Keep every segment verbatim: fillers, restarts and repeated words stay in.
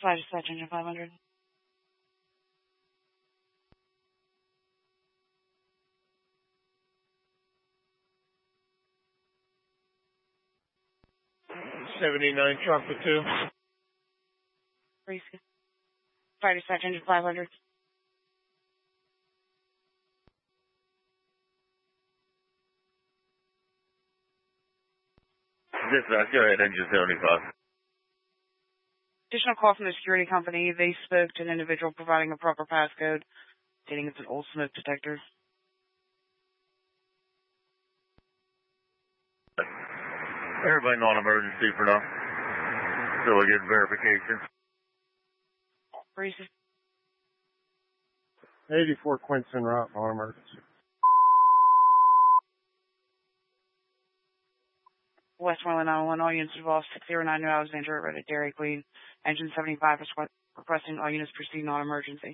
Fly dispatch engine five hundred. seventy-nine Chocolate two. Breeze. Fire dispatch engine five hundred. Dispatch, go ahead, engine seventy-five. Additional call from the security company. They spoke to an individual providing a proper passcode, stating it's an old smoke detector. Everybody non-emergency for now. So we get verification. Breeze. eighty-four Quincy route, non-emergency. Westmoreland nine one one, all units involved six zero nine New Alexandria Road at Dairy Queen. Engine seventy-five is requesting all units proceed non-emergency.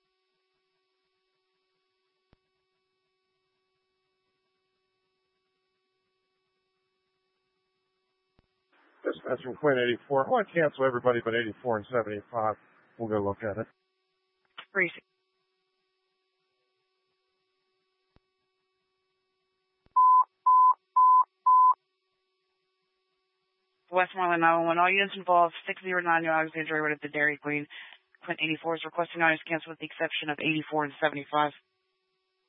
Dispatch from Quinn eighty-four. I want to cancel everybody but eighty-four and seventy-five. We'll go look at it. Breeze. Westmoreland nine one one, all units involved six zero nine New Alexandria Road at the Dairy Queen. Quint eighty-four is requesting all units cancel with the exception of eighty-four and seventy-five.